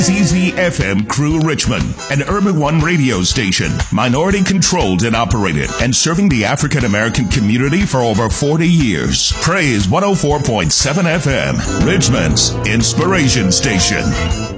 ZZFM Crew Richmond, an Urban One radio station, minority controlled and operated, and serving the African American community for over 40 years. Praise 104.7 FM, Richmond's inspiration station.